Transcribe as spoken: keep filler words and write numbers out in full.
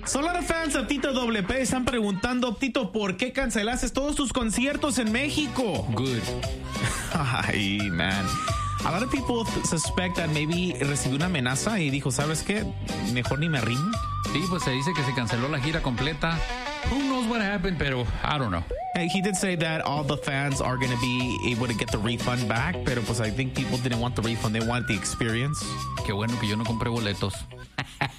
Solo los fans de Tito W P están preguntando, Tito, ¿por qué cancelaste todos tus conciertos en México? Good. Ay, man. A lot of people suspect that maybe recibió una amenaza y dijo, ¿sabes qué? Mejor ni me arrimo. Sí, pues se dice que se canceló la gira completa. Who knows what happened, pero I don't know. Hey, he did say that all the fans are going to be able to get the refund back, pero pues I think people didn't want the refund. They wanted the experience. Qué bueno que yo no compré boletos.